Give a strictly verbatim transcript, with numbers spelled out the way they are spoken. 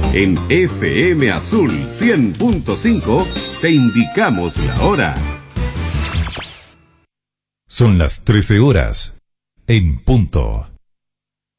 En F M Azul cien punto cinco te indicamos la hora. Son las trece horas en punto.